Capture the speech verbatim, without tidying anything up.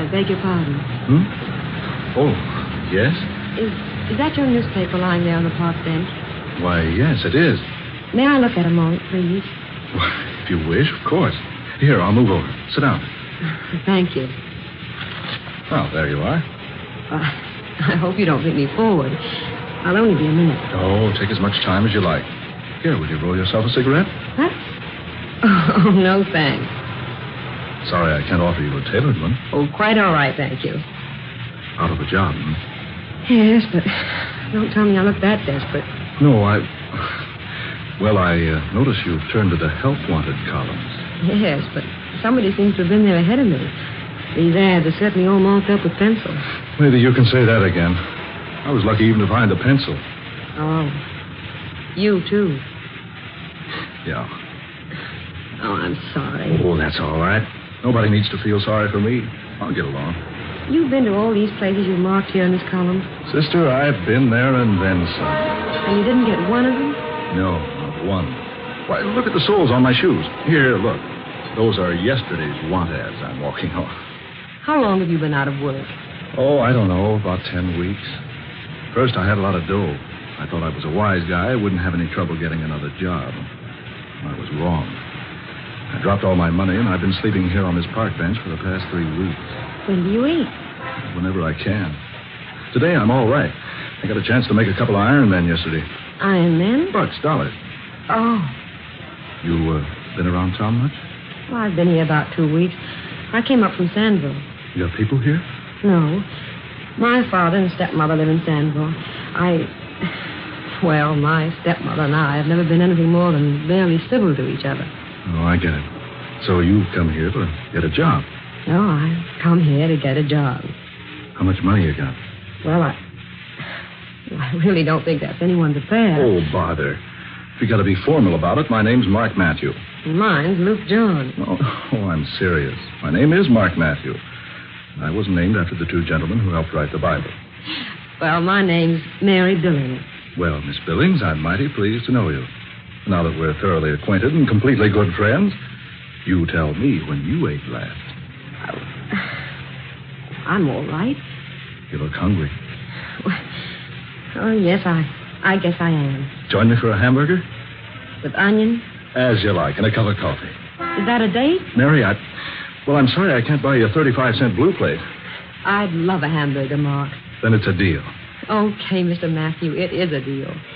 I beg your pardon. Hmm? Oh, yes? Is is that your newspaper lying there on the park bench? Why, yes, it is. May I look at it a moment, please? Well, if you wish, of course. Here, I'll move over. Sit down. Thank you. Well, there you are. Uh, I hope you don't bring me forward. I'll only be a minute. Oh, take as much time as you like. Here, will you roll yourself a cigarette? What? Oh, no, thanks. Sorry I can't offer you a tailored one. Oh, quite all right, thank you. Out of a job, hmm? Yes, but don't tell me I look that desperate. No, I... Well, I uh, notice you've turned to the help wanted columns. Yes, but somebody seems to have been there ahead of me. These ads are certainly all marked up with pencil. Maybe you can say that again. I was lucky even to find a pencil. Oh. You, too. Yeah. Oh, I'm sorry. Oh, that's all right. Nobody needs to feel sorry for me. I'll get along. You've been to all these places you marked here in this column? Sister, I've been there and then some. And you didn't get one of them? No, not one. Why, look at the soles on my shoes. Here, look. Those are yesterday's want ads I'm walking off. How long have you been out of work? Oh, I don't know, about ten weeks. First, I had a lot of dough. I thought I was a wise guy. I wouldn't have any trouble getting another job. I was wrong. I dropped all my money, and I've been sleeping here on this park bench for the past three weeks. When do you eat? Whenever I can. Today, I'm all right. I got a chance to make a couple of Iron Men yesterday. Iron Men? Bucks, dollars. Oh. You uh, been around town much? Well, I've been here about two weeks. I came up from Sandville. You got people here? No. My father and stepmother live in Sandville. I... Well, my stepmother and I have never been anything more than barely civil to each other. Oh, I get it. So you've come here to get a job? No, I've come here to get a job. How much money you got? Well, I... I really don't think that's anyone's affair. Oh, bother. If you got to be formal about it, my name's Mark Matthew. And mine's Luke John. Oh, oh, I'm serious. My name is Mark Matthew. I wasn't named after the two gentlemen who helped write the Bible. Well, my name's Mary Billings. Well, Miss Billings, I'm mighty pleased to know you. Now that we're thoroughly acquainted and completely good friends, you tell me when you ate last. Oh, I'm all right. You look hungry. Oh, yes, I I guess I am. Join me for a hamburger? With onion? As you like, and a cup of coffee. Is that a date? Mary, I... Well, I'm sorry I can't buy you a thirty-five cent blue plate. I'd love a hamburger, Mark. Then it's a deal. Okay, Mister Matthew, it is a deal.